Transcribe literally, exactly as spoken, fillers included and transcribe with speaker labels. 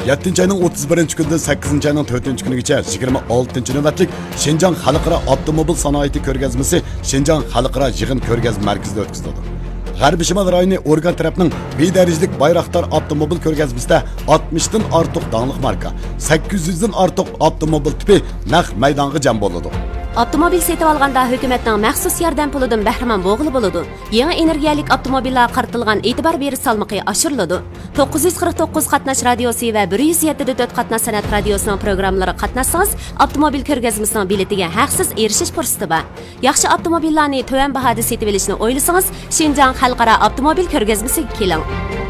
Speaker 1: yettinchi ayning o'ttiz birinchi kunidan sakkizinchi ayning to'rtinchi kunigacha yigirma oltinchi navbatlik Şinjan Xalqaro avtomobil sanoati ko'rgazmasi Şinjan Xalqaro yig'in ko'rgazma markazida o'tkazildi. G'arbiy Shimol rayoni organ tarafning bedarajlik Bayraktar avtomobil ko'rgazmasida oltmishdan ortiq danglik marka, sakkiz yuzdan ortiq avtomobil tipi naq maydonga jam bo'ladi.
Speaker 2: Avtomobil setib olganda hukumatning maxsus yordam pulidan bahramand bo'g'ili bo'ladi. Yangi energiyalik avtomobillar qaratilgan e'tibor berish salmoqi oshiriladi. to'qqiz yuz qirq to'qqiz qatnash radiosi va bir yuz yetti nuqta to'rt qatnash san'at radiosining programmalari qatnashsangiz, avtomobil ko'rgazmasining biletiga haqsiz erishish fursati bor. Yaxshi avtomobillarni to'van bahoda setib olishni o'ylasangiz, Şinjan Xalqaro avtomobil ko'rgazmasiga keling.